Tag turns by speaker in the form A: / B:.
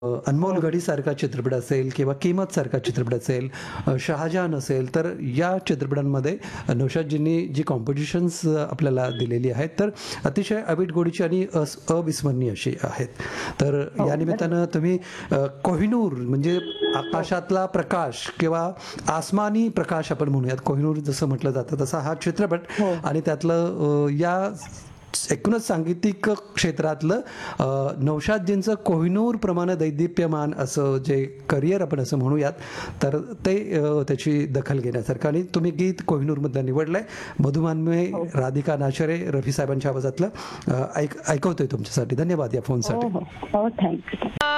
A: अनमोल गढीसारखा चित्रपट असेल किंवा किमतसारखा चित्रपट असेल, शहाजहान असेल, तर या चित्रपटांमध्ये नौशादजींनी जी कॉम्पोजिशन्स आपल्याला दिलेली आहेत, तर अतिशय अवीट गोडीची आणि अविस्मरणीय अशी आहेत. तर
B: हो,
A: या
B: बरोबर.
A: निमित्तानं तुम्ही कोहिनूर म्हणजे आकाशातला प्रकाश किंवा आसमानी प्रकाश आपण म्हणूयात, कोहिनूर जसं म्हटलं जातं तसा हा चित्रपट
B: हो.
A: आणि त्यातलं या एकूणच सांगीतिक क्षेत्रातलं नौशादजींचं कोहिनूरप्रमाणे दैदिप्यमान असं जे करिअर आपण असं म्हणूयात, तर ते त्याची दखल घेण्यासारखं आणि तुम्ही गीत कोहिनूरमधलं निवडलंय. मधुमान्मे,
B: हो.
A: राधिका नाचरे, रफी साहेबांच्या आवाजातलं ऐकवतोय तुमच्यासाठी. धन्यवाद या
B: हो,
A: फोनसाठी.
B: हो. हो, थँक यू.